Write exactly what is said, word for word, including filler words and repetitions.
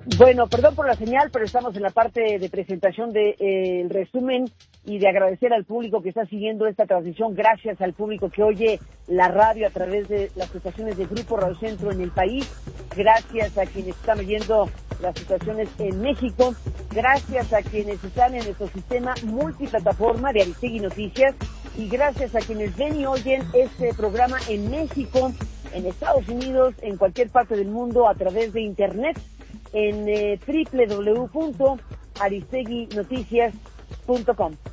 Bueno, perdón por la señal, pero estamos en la parte de presentación del de, eh, resumen y de agradecer al público que está siguiendo esta transmisión. Gracias al público que oye la radio a través de las estaciones de Grupo Radio Centro en el país. Gracias a quienes están oyendo las estaciones en México. Gracias a quienes están en nuestro sistema multiplataforma de Aristegui Noticias. Y gracias a quienes ven y oyen este programa en México, en Estados Unidos, en cualquier parte del mundo a través de Internet. En eh, doble u doble u doble u punto aristegui noticias punto com.